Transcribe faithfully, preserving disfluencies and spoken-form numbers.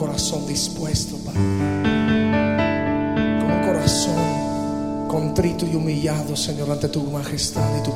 corazón dispuesto, Padre, con un corazón contrito y humillado, Señor, ante tu majestad y tu